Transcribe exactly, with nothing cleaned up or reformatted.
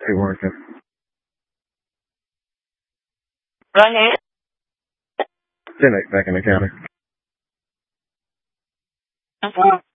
Hey, working. Run it. Ten back in the county. Uh-huh.